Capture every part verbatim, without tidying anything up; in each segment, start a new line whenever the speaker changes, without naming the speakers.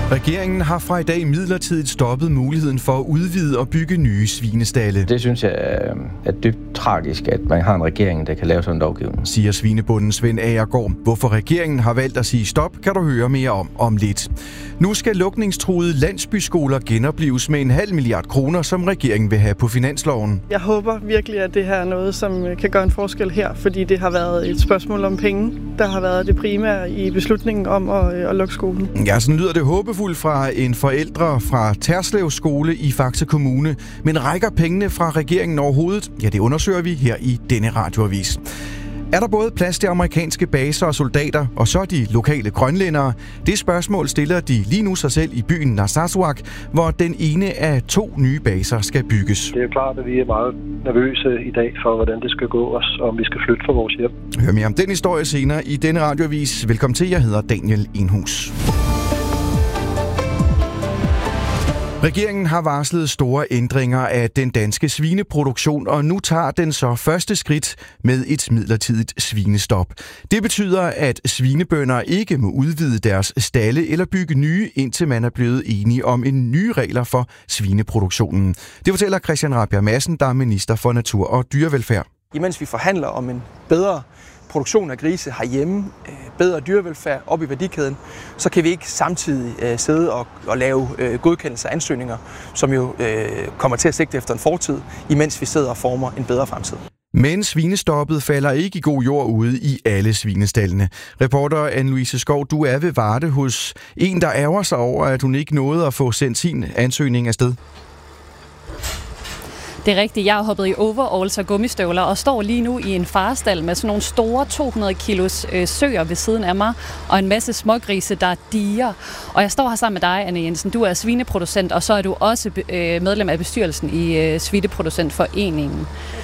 Regeringen har fra i dag midlertidigt stoppet muligheden for at udvide og bygge nye svinestalde.
Det synes jeg er dybt tragisk, at man har en regering, der kan lave sådan en lovgivning,
siger svinebunden Svend Agergaard. Hvorfor regeringen har valgt at sige stop, kan du høre mere om om lidt. Nu skal lukningstruede landsbyskoler genopleves med en halv milliard kroner, som regeringen vil have på finansloven.
Jeg håber virkelig, at det her er noget, som kan gøre en forskel her, fordi det har været et spørgsmål om penge, der har været det primære i beslutningen om at, at lukke skolen.
Ja, sådan lyder det håbefuldt fra en forældre fra Terslev skole i Faxe Kommune. Men rækker pengene fra regeringen overhovedet? Ja, det undersøger vi her i denne radioavis. Er der både plads til amerikanske baser og soldater, og så de lokale grønlændere? Det spørgsmål stiller de lige nu sig selv i byen Narsarsuaq, hvor den ene af to nye baser skal bygges.
Det er jo klart, at vi er meget nervøse i dag for, hvordan det skal gå os, og om vi skal flytte fra vores hjem.
Hør mere om den historie senere i denne radioavis. Velkommen til, jeg hedder Daniel Enhus. Regeringen har varslet store ændringer af den danske svineproduktion, og nu tager den så første skridt med et midlertidigt svinestop. Det betyder, at svinebønder ikke må udvide deres stalde eller bygge nye, indtil man er blevet enige om en nye regler for svineproduktionen. Det fortæller Christian Rabjerg Madsen, der er minister for natur og dyrevelfærd.
Imens vi forhandler om en bedre produktion af grise herhjemme, bedre dyrevelfærd op i værdikæden, så kan vi ikke samtidig øh, sidde og, og lave øh, godkendelse af ansøgninger, som jo øh, kommer til at sigte efter en fortid, imens vi sidder og former en bedre fremtid.
Men svinestoppet falder ikke i god jord ude i alle svinestallene. Reporter Anne-Louise Skov, du er ved Varde hos en, der ærger sig over, at hun ikke nåede at få sendt sin ansøgning afsted.
Det er rigtigt. Jeg har hoppet i overalls og gummistøvler og står lige nu i en farestald med sådan nogle store to hundrede kilos øh, søer ved siden af mig og en masse smågrise, der diger. Og jeg står her sammen med dig, Anne Jensen. Du er svineproducent, og så er du også øh, medlem af bestyrelsen i øh, Svineproducentforeningen.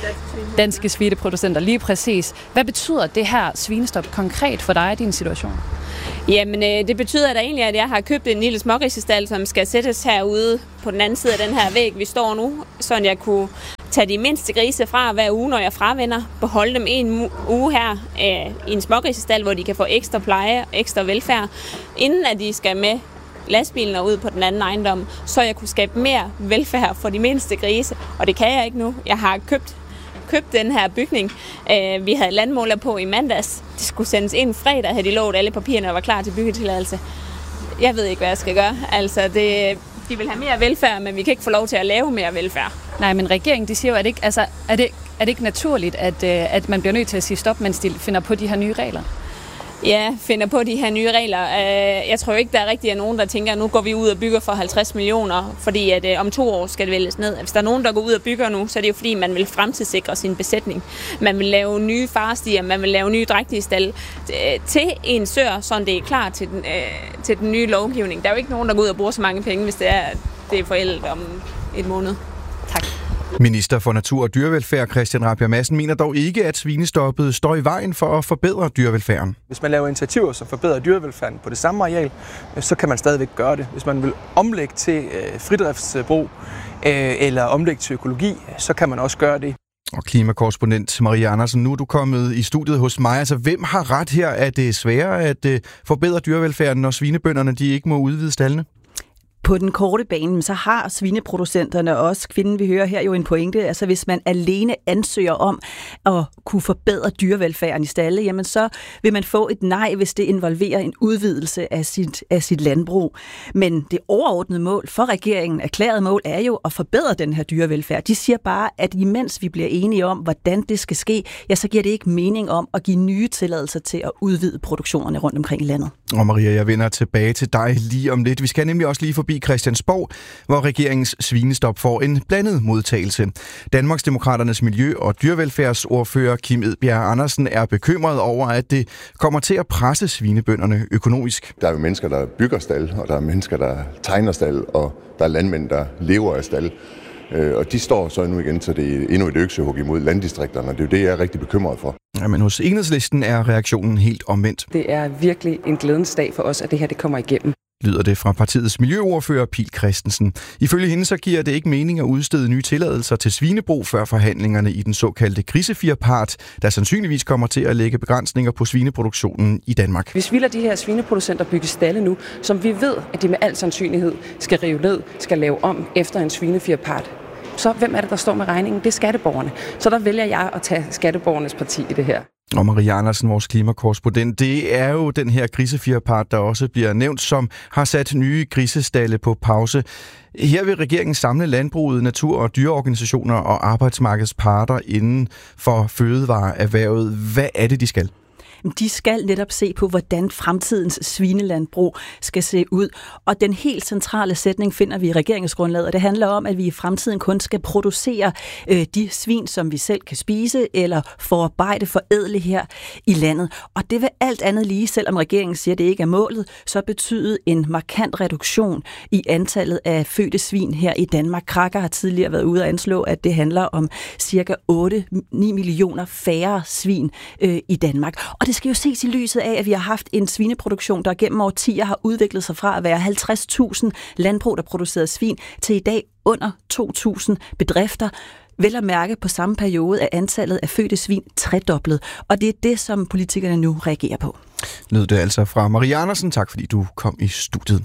Danske Svineproducenter, lige præcis. Hvad betyder det her svinestop konkret for dig i din situation?
Jamen, øh, det betyder da egentlig, at jeg har købt en lille smågrisestald, som skal sættes herude på den anden side af den her væg, vi står nu, så jeg kunne tage de mindste grise fra hver uge, når jeg fravender, beholde dem en uge her øh, i en smågrisestald, hvor de kan få ekstra pleje og ekstra velfærd, inden at de skal med lastbilen og ud på den anden ejendom, så jeg kunne skabe mere velfærd for de mindste grise, og det kan jeg ikke nu. Jeg har købt købt den her bygning. Vi havde landmåler på i mandags. Det skulle sendes ind fredag, havde de lovet alle papirerne og var klar til byggetilladelse. Jeg ved ikke, hvad jeg skal gøre. Altså, det, de vil have mere velfærd, men vi kan ikke få lov til at lave mere velfærd.
Nej, men regeringen, de siger jo, at det ikke, altså, er det, er det ikke naturligt, at, at man bliver nødt til at sige stop, mens de finder på de her nye regler?
Ja, finder på de her nye regler. Jeg tror ikke, der er rigtig nogen, der tænker, at nu går vi ud og bygger for halvtreds millioner, fordi at om to år skal det vælges ned. Hvis der er nogen, der går ud og bygger nu, så er det jo fordi, man vil fremtidssikre sin besætning. Man vil lave nye farestier, man vil lave nye drægtige stald til en sør, så det er klar til den, øh, til den nye lovgivning. Der er jo ikke nogen, der går ud og bruger så mange penge, hvis det er, det er forældet om et måned. Tak.
Minister for Natur og Dyrevelfærd Christian Rabjerg Madsen mener dog ikke, at svinestoppet står i vejen for at forbedre dyrevelfærden.
Hvis man laver initiativer, som forbedrer dyrevelfærden på det samme areal, så kan man stadigvæk gøre det. Hvis man vil omlægge til fridriftsbrug eller omlægge til økologi, så kan man også gøre det.
Og klimakorrespondent Maria Andersen, nu er du kommet i studiet hos mig. Altså, hvem har ret her? Er det sværere at forbedre dyrevelfærden, når svinebønderne de ikke må udvide staldene?
På den korte bane, så har svineproducenterne og også kvinden, vi hører her, jo en pointe. Altså hvis man alene ansøger om at kunne forbedre dyrevelfærden i stalle, jamen så vil man få et nej, hvis det involverer en udvidelse af sit, af sit landbrug. Men det overordnede mål for regeringen, erklæret mål, er jo at forbedre den her dyrevelfærd. De siger bare, at imens vi bliver enige om, hvordan det skal ske, ja, så giver det ikke mening om at give nye tilladelser til at udvide produktionerne rundt omkring i landet.
Og Maria, jeg vender tilbage til dig lige om lidt. Vi skal nemlig også lige forbi Christiansborg, hvor regeringens svinestop får en blandet modtagelse. Danmarksdemokraternes miljø- og dyrevelfærdsordfører Kim Edbjerg Andersen er bekymret over, at det kommer til at presse svinebønderne økonomisk.
Der er jo mennesker, der bygger stald, og der er mennesker, der tegner stald, og der er landmænd, der lever af stald. Og de står så nu igen, så det er endnu et øksehug imod landdistrikterne, og det er jo det, jeg er rigtig bekymret for.
Ja, men hos Enhedslisten er reaktionen helt omvendt.
Det er virkelig en glædens dag for os, at det her det kommer igennem.
lyder det fra partiets miljøordfører Pihl Christensen. Ifølge hende så giver det ikke mening at udstede nye tilladelser til svinebrug før forhandlingerne i den såkaldte grisefjerpart, der sandsynligvis kommer til at lægge begrænsninger på svineproduktionen i Danmark.
Hvis vi lader de her svineproducenter bygge stalle nu, som vi ved, at de med al sandsynlighed skal rive ned, skal lave om efter en svinefjerpart, så hvem er det, der står med regningen? Det er skatteborgerne. Så der vælger jeg at tage skatteborgernes parti i det her.
Og Marie Andersen, vores klimakorrespondent, det er jo den her grisefjerpart, der også bliver nævnt, som har sat nye grisestalle på pause. Her vil regeringen samle landbruget, natur- og dyreorganisationer og arbejdsmarkedsparter inden for fødevareerhvervet. Hvad er det, de skal?
De skal netop se på, hvordan fremtidens svinelandbrug skal se ud. Og den helt centrale sætning finder vi i regeringsgrundlaget, og det handler om, at vi i fremtiden kun skal producere øh, de svin, som vi selv kan spise eller forarbejde, forædle her i landet. Og det vil alt andet lige, selvom regeringen siger, at det ikke er målet, så betyde en markant reduktion i antallet af fødte svin her i Danmark. Krakker har tidligere været ude og anslå, at det handler om cirka otte til ni millioner færre svin øh, i Danmark. Og det skal jo ses i lyset af, at vi har haft en svineproduktion, der gennem årtier har udviklet sig fra at være halvtreds tusind landbrug, der producerede svin, til i dag under to tusind bedrifter. Vel at mærke på samme periode er antallet af fødte svin tredoblet, og det er det, som politikerne nu reagerer på.
Lød det altså fra Marie Andersen. Tak fordi du kom i studiet.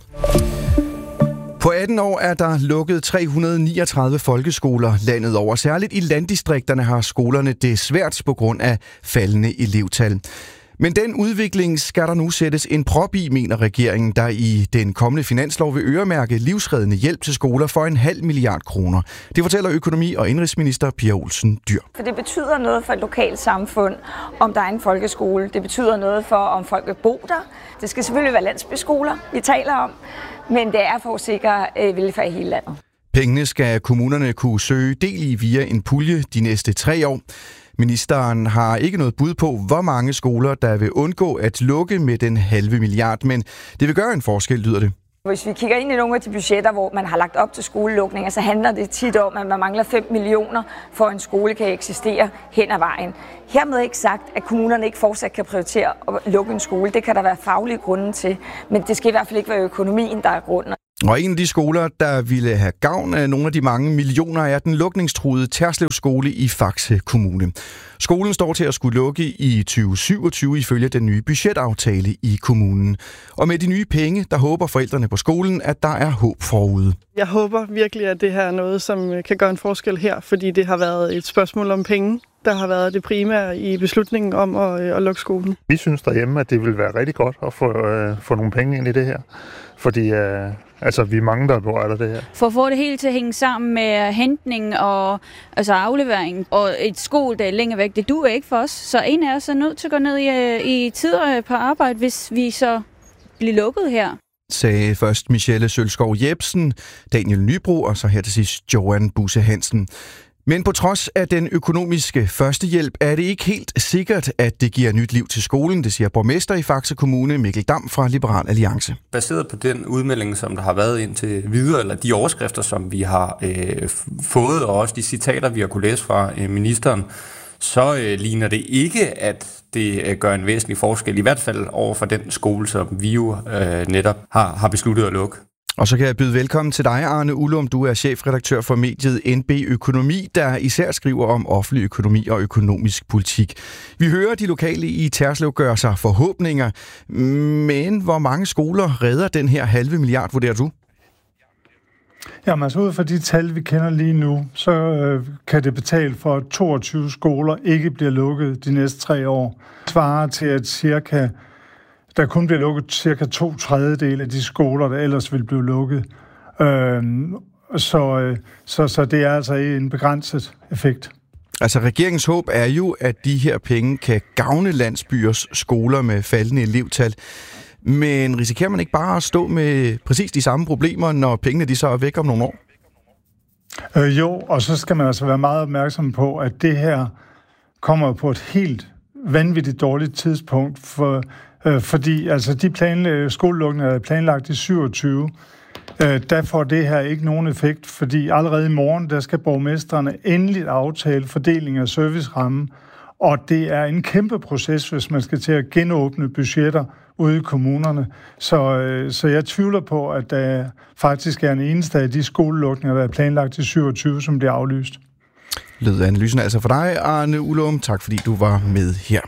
På atten år er der lukket tre hundrede og niogtredive folkeskoler landet over. Særligt i landdistrikterne har skolerne det svært på grund af faldende elevtal. Men den udvikling skal der nu sættes en prop i, mener regeringen, der i den kommende finanslov vil øremærke livsreddende hjælp til skoler for en halv milliard kroner. Det fortæller økonomi- og indenrigsminister Pia Olsen Dyhr.
For det betyder noget for et lokalt samfund, om der er en folkeskole. Det betyder noget for, om folk vil bo der. Det skal selvfølgelig være landsbyskoler, vi taler om, men det er for at sikre øh, velfærd i hele landet.
Pengene skal kommunerne kunne søge del i via en pulje de næste tre år. Ministeren har ikke noget bud på, hvor mange skoler, der vil undgå at lukke med den halve milliard, men det vil gøre en forskel, lyder det.
Hvis vi kigger ind i nogle af de budgetter, hvor man har lagt op til skolelukninger, så handler det tit om, at man mangler fem millioner for, at en skole kan eksistere hen ad vejen. Hermed ikke sagt, at kommunerne ikke fortsat kan prioritere at lukke en skole. Det kan der være faglige grunde til, men det skal i hvert fald ikke være økonomien, der er grunden.
Og en af de skoler, der ville have gavn af nogle af de mange millioner, er den lukningstruede Terslev skole i Faxe Kommune. Skolen står til at skulle lukke i tyve syvogtyve ifølge den nye budgetaftale i kommunen. Og med de nye penge, der håber forældrene på skolen, at der er håb forude.
Jeg håber virkelig, at det her er noget, som kan gøre en forskel her, fordi det har været et spørgsmål om penge, der har været det primære i beslutningen om at, at lukke skolen.
Vi synes derhjemme, at det vil være rigtig godt at få, øh, få nogle penge ind i det her, fordi øh, altså, vi er mange, der berører det her.
For at få det hele til at hænge sammen med hentning og altså aflevering og et skole, der er længere væk, det duer ikke for os. Så en af os er nødt til at gå ned i, i tider på arbejde, hvis vi så bliver lukket her.
Sagde først Michelle Sølskov Jebsen, Daniel Nybro og så her til sidst Joan Busse Hansen. Men på trods af den økonomiske førstehjælp er det ikke helt sikkert, at det giver nyt liv til skolen, det siger borgmester i Faxe Kommune Mikkel Dam fra Liberal Alliance.
Baseret på den udmelding, som der har været indtil videre, eller de overskrifter, som vi har øh, fået, og også de citater, vi har kunne læse fra øh, ministeren, så øh, ligner det ikke, at det øh, gør en væsentlig forskel, i hvert fald over for den skole, som vi jo øh, netop har, har besluttet at lukke.
Og så kan jeg byde velkommen til dig, Arne Ullum. Du er chefredaktør for mediet N B Økonomi, der især skriver om offentlig økonomi og økonomisk politik. Vi hører de lokale i Terslev gøre sig forhåbninger, men hvor mange skoler redder den her halve milliard, vurderer du?
Jamen altså ud fra de tal, vi kender lige nu, så øh, kan det betale for, at toogtyve skoler ikke bliver lukket de næste tre år. Det svarer til, at cirka der kun bliver lukket cirka to tredjedel af de skoler, der ellers vil blive lukket. Øhm, så, så, så det er altså en begrænset effekt.
Altså regeringens håb er jo, at de her penge kan gavne landsbyers skoler med faldende elevtal. Men risikerer man ikke bare at stå med præcis de samme problemer, når pengene de så er væk om nogle år?
Øh, jo, og så skal man altså være meget opmærksom på, at det her kommer på et helt vanvittigt dårligt tidspunkt, for Øh, fordi altså de planlagte skolelukninger er planlagt i syvogtyve. Øh, der får det her ikke nogen effekt, fordi allerede i morgen, der skal borgmesterne endeligt aftale fordeling af servicerammen, Og det er en kæmpe proces, hvis man skal til at genåbne budgetter ude i kommunerne. Så, så jeg tvivler på, at der faktisk er en eneste af de skolelukninger, der er planlagt til syvogtyve, som bliver aflyst.
Lød analysen altså for dig, Arne Ullum. Tak fordi du var med her.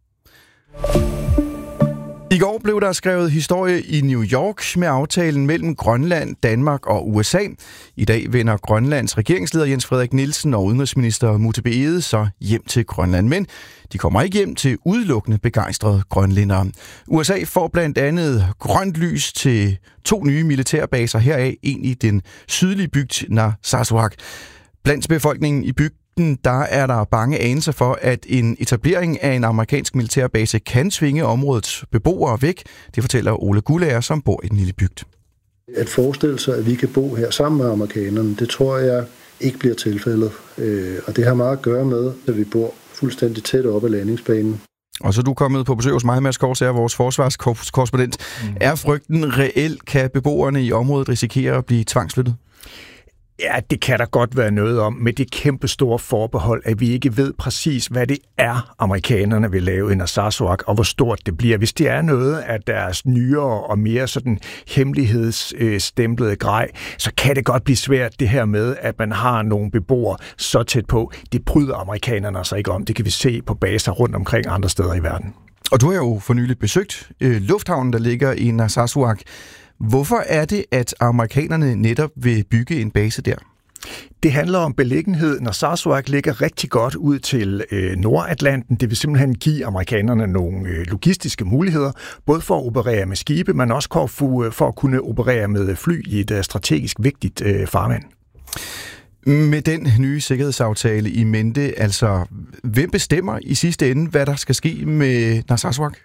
I går blev der skrevet historie i New York med aftalen mellem Grønland, Danmark og U S A. I dag vender Grønlands regeringsleder Jens Frederik Nielsen og udenrigsminister Mutebe Egede så hjem til Grønland. Men de kommer ikke hjem til udelukkende begejstrede grønlændere. U S A får blandt andet grønt lys til to nye militærbaser, heraf en i den sydlige bygd Narsarsuaq. Blandt befolkningen i bygden der er der bange anelser for, at en etablering af en amerikansk militærbase kan tvinge områdets beboere væk. Det fortæller Ole Gulager, som bor i den lille bygd.
At forestille sig, at vi kan bo her sammen med amerikanerne, det tror jeg ikke bliver tilfældet. Og det har meget at gøre med, at vi bor fuldstændig tæt op ad landingsbanen.
Og så er du kommet på besøg hos mig, Mads Korsager, vores forsvarskorrespondent. Mm. Er frygten reel? Kan beboerne i området risikere at blive tvangsflyttet?
Ja, det kan der godt være noget om, med det kæmpe store forbehold, at vi ikke ved præcis, hvad det er, amerikanerne vil lave i Narsarsuaq, og hvor stort det bliver. Hvis det er noget af deres nyere og mere sådan hemmelighedsstemplede grej, så kan det godt blive svært det her med, at man har nogle beboere så tæt på. Det bryder amerikanerne sig ikke om. Det kan vi se på baser rundt omkring andre steder i verden.
Og du har jo for nylig besøgt øh, lufthavnen, der ligger i Narsarsuaq. Hvorfor er det, at amerikanerne netop vil bygge en base der?
Det handler om beliggenhed. Narsarsuaq ligger rigtig godt ud til øh, Nordatlanten. Det vil simpelthen give amerikanerne nogle øh, logistiske muligheder, både for at operere med skibe, men også for, for at kunne operere med fly i et uh, strategisk vigtigt øh, farvand.
Med den nye sikkerhedsaftale i mente, altså hvem bestemmer i sidste ende, hvad der skal ske med Narsarsuaq?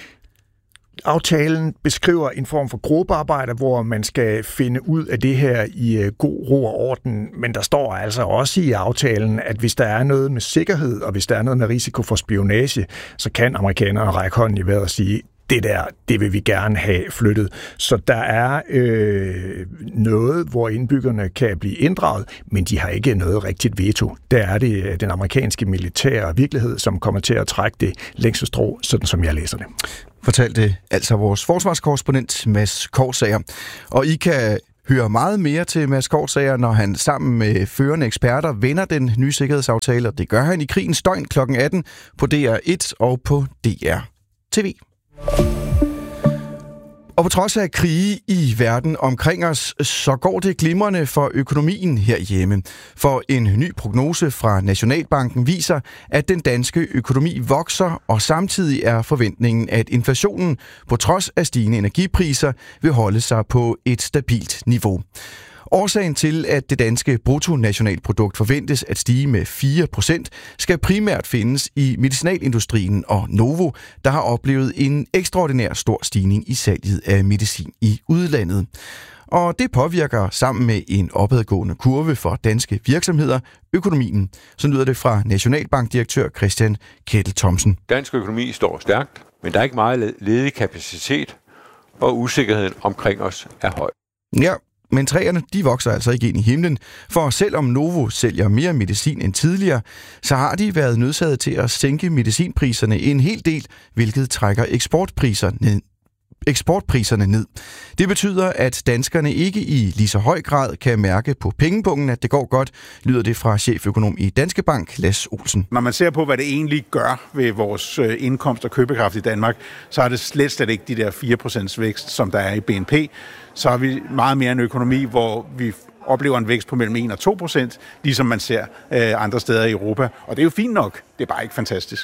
Aftalen beskriver en form for gruppearbejde, hvor man skal finde ud af det her i god ro og orden, men der står altså også i aftalen, at hvis der er noget med sikkerhed, og hvis der er noget med risiko for spionage, så kan amerikanerne række hånden i vejret og sige, det der, det vil vi gerne have flyttet. Så der er øh, noget, hvor indbyggerne kan blive inddraget, men de har ikke noget rigtigt veto. Der er det den amerikanske militære virkelighed, som kommer til at trække det længste strå, sådan som jeg læser det.
Fortalte altså vores forsvarskorrespondent Mads Korsager. Og I kan høre meget mere til Mads Korsager, når han sammen med førende eksperter vender den nye sikkerhedsaftale, og det gør han i Krigens Døgn klokken atten på D R et og på D R T V. Og på trods af krige i verden omkring os, så går det glimrende for økonomien herhjemme. For en ny prognose fra Nationalbanken viser, at den danske økonomi vokser, og samtidig er forventningen, at inflationen på trods af stigende energipriser vil holde sig på et stabilt niveau. Årsagen til, at det danske bruttonationalprodukt forventes at stige med fire procent, skal primært findes i medicinalindustrien og Novo, der har oplevet en ekstraordinær stor stigning i salget af medicin i udlandet. Og det påvirker sammen med en opadgående kurve for danske virksomheder økonomien. Så lyder det fra Nationalbankdirektør Christian Kettel Thomsen.
Dansk økonomi står stærkt, men der er ikke meget ledig kapacitet, og usikkerheden omkring os er høj.
Ja. Men træerne, de vokser altså ikke ind i himlen, for selvom Novo sælger mere medicin end tidligere, så har de været nødsaget til at sænke medicinpriserne en hel del, hvilket trækker eksportpriser ned. eksportpriserne ned. Det betyder, at danskerne ikke i lige så høj grad kan mærke på pengepungen, at det går godt, lyder det fra cheføkonom i Danske Bank, Lass Olsen.
Når man ser på, hvad det egentlig gør ved vores indkomst og købekraft i Danmark, så er det slet, slet ikke de der fire procent vækst, som der er i B N P. Så har vi meget mere en økonomi, hvor vi oplever en vækst på mellem en og to procent, ligesom man ser øh, andre steder i Europa. Og det er jo fint nok, det er bare ikke fantastisk.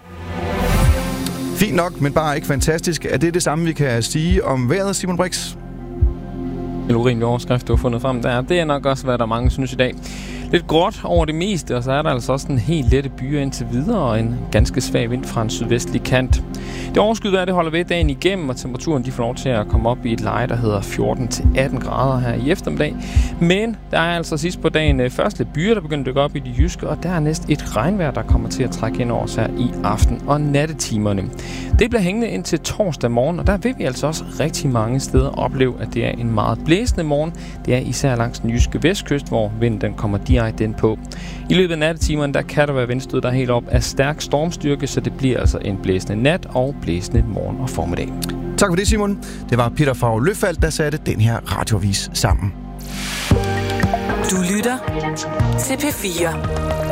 Fint nok, men bare ikke fantastisk. Er det det samme, vi kan sige om vejret, Simon Brix?
En urimelig overskrift, du har fundet frem der. Det er nok også, hvad der mange synes i dag. Lidt gråt over det meste, og så er der altså også en helt lette byer indtil videre, og en ganske svag vind fra en sydvestlig kant. Det overskyet er, det holder ved dagen igennem, og temperaturen de får lov til at komme op i et leje, der hedder fjorten til atten grader her i eftermiddag. Men der er altså sidst på dagen først lidt byer, der begynder at dykke op i de jyske, og der er næsten et regnvejr, der kommer til at trække ind over os her i aften- og nattetimerne. Det bliver hængende indtil torsdag morgen, og der vil vi altså også rigtig mange steder opleve, at det er en meget blæsende morgen. Det er især langs den jyske vestkyst, hvor vinden den kommer direkte direkte ind på. I løbet af nattetimerne, der kan der være vindstød, der er helt op af stærk stormstyrke, så det bliver altså en blæsende nat og blæsende morgen og formiddag.
Tak for det, Simon. Det var Peter Favre Løfald, der satte den her radioavis sammen.
Du lytter til P fire.